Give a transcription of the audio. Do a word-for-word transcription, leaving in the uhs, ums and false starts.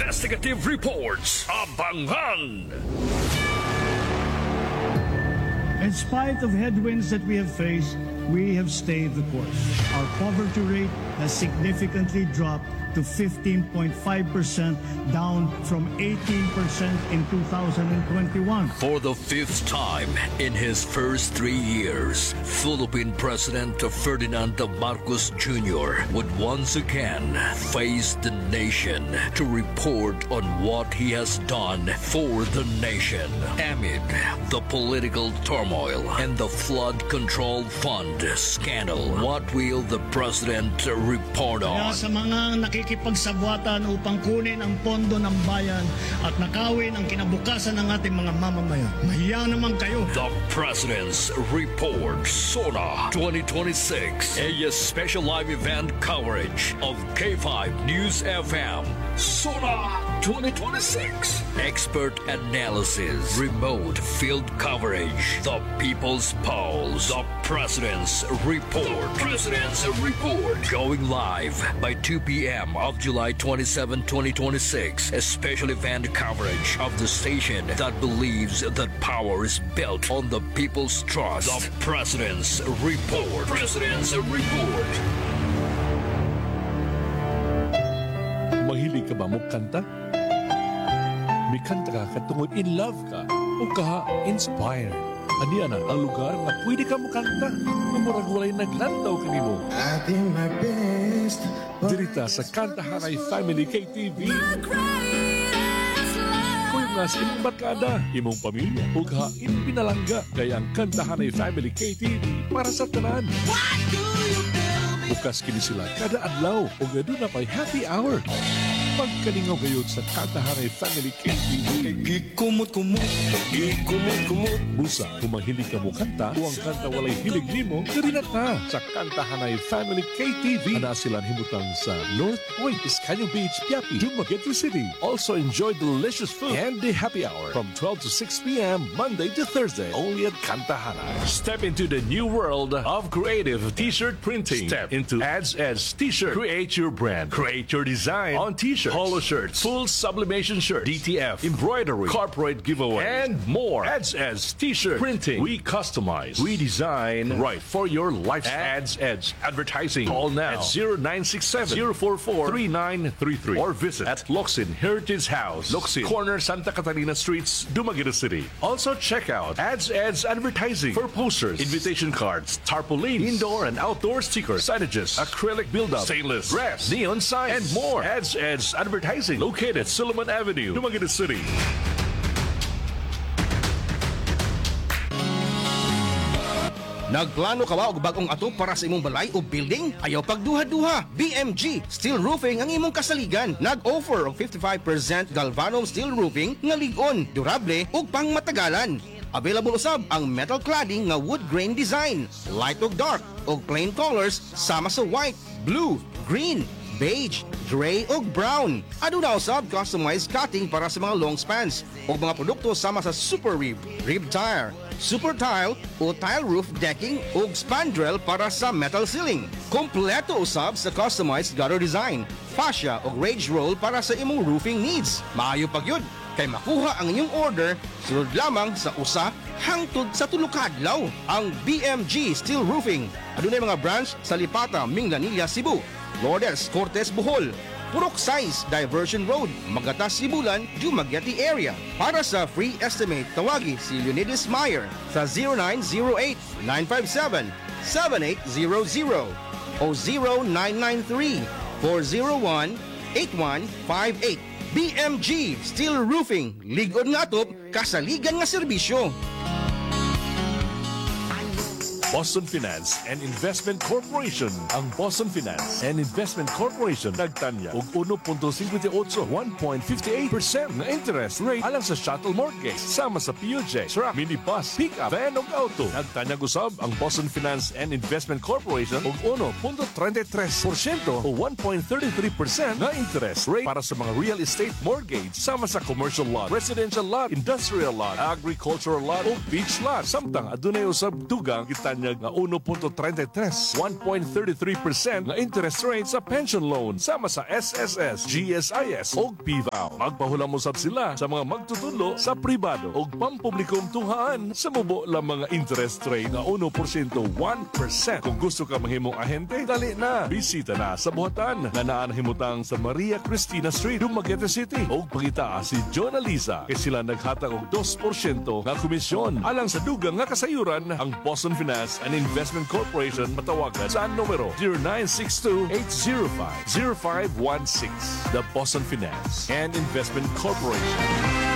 investigative reports. Abangan! In spite of headwinds that we have faced, we have stayed the course. Our poverty rate has significantly dropped to fifteen point five percent, down from eighteen percent in two thousand twenty-one. For the fifth time in his first three years, Philippine President Ferdinand Marcos Junior would once again face the nation to report on what he has done for the nation. Amid the political turmoil and the flood control fund scandal, what will the President report Kaya on? sa mga nakikipagsabwatan upang kunin ang pondo ng bayan at nakawin ang kinabukasan ng ating mga mamamayan, mahiya naman kayo. The President's Report, SONA twenty twenty-six, a special live event coverage of K five News F M. SONA twenty twenty-six. Expert analysis, remote field coverage, the People's Polls, the President's Report. President's Report. Going live by two p.m. of July twenty-seventh, twenty twenty-six. A special event coverage of the station that believes that power is built on the people's trust. The President's Report. President's Report. Mahilig ka ba mo kanta? May kanta ka katungod in love ka o ka inspired. Aniya na ang lugar na pwede ka mo kanta na murag walay naglantaw ka nimo. I did my best. Dirita sa Kantahanay Family K T V. Kung nga sa imong barkada, imong pamilya o ka pinalangga kaya ang Kantahanay Family K T V para sa tanan. Bukas kini sila kada adlaw o gado na pa'y happy hour. Pagkalingaw gayod sa Kantahanay Family K T V. Gikumot-kumot, gikumot-kumot. Busa, kung mahilig ka mo kanta o ang kanta walay hilig nimo, karina ta sa Kantahanay Family K T V. Ana silang himutang sa North Point, Iscanio Beach, Piapi, Dumaguete City. Also enjoy delicious food and the happy hour from twelve to six p.m. Monday to Thursday, only at Kantahanay. Step into the new world of creative t-shirt printing. Step into Ads Edge T-shirt. Create your brand. Create your design on t-shirts, polo shirts, full sublimation shirts, D T F, embroidery, corporate giveaway, and more. Ads Edge T-shirt printing. We customize, we design right for your lifestyle. Ads Edge Advertising. Call now at zero nine six seven, zero four four, three nine three three or visit at Locsin Heritage House, Locsin, corner Santa Catalina Streets, Dumaguete City. Also check out Ads Edge Advertising for posters, invitation cards, tarpaulins, indoor and outdoor stickers, signages, acrylic build-up, stainless, brass, neon signs, and more. Ads Edge Advertising, located at Solomon Avenue, Dumaguete City. Nagplano ka ba og bagong ato para sa imong balay o building? Ayaw pagduha-duha. B M G Steel Roofing ang imong kasaligan. Nag-offer og fifty-five percent galvanum steel roofing nga lig-on, durable ug pangmatagalan. Available usab ang metal cladding nga wood grain design, light ug dark ug plain colors sama sa white, blue, green, beige, gray ug brown. Aduna usab customized cutting para sa mga long spans ug mga produkto sama sa super rib, rib tire, super tile o tile roof decking ug spandrel para sa metal ceiling. Kompleto usab sa customized gutter design, fascia ug rage roll para sa imong roofing needs. Maayo pagyud kay makuha ang inyong order sulod lamang sa usa hangtod sa tulo ka adlaw. Ang B M G Steel Roofing adunay mga branch sa Lipata, Minglanilla, Cebu, Lourdes, Cortes, Bohol, Purok Size, Diversion Road, Magatas, Sibulan, Dumaguete area. Para sa free estimate, tawagi si Leonidas Meyer sa zero nine zero eight, nine five seven, seven eight zero zero o zero nine nine three, four zero one, eight one five eight. B M G Steel Roofing, ligod nga atop, kasaligan nga serbisyo. Boston Finance and Investment Corporation. Ang Boston Finance and Investment Corporation nagtanya og one point five eight, one point five eight percent na interest rate alang sa shuttle mortgage sama sa P U J, truck, minibus, pick-up, van ug auto. Nagtanya gusab ang Boston Finance and Investment Corporation og one point thirty-three percent o one point three three percent na interest rate para sa mga real estate mortgage sama sa commercial lot, residential lot, industrial lot, agricultural lot o beach lot. Samtang adunay usab dugang kitanya Tanyag nga one point thirty-three, one point thirty-three percent nga interest rate sa pension loan sama sa S S S, G S I S o P V A O. Magpahulam usab sila sa mga magtutulo sa pribado o pampublikong tunghaan sa mubo lang mga interest rate nga one percent one percent. Kung gusto ka mahimong ahente, dali na. Bisita na sa buhatan nga naa nahimutang sa Maria Cristina Street, Dumaguete City. O pangita si Jonah Lisa kay sila naghatag og two percent nga komisyon. Alang sa dugang nga kasayuran, ang Boston Finance and Investment Corporation matawagan sa numero zero nine six two, eight zero five, zero five one six. The Boston Finance and Investment Corporation.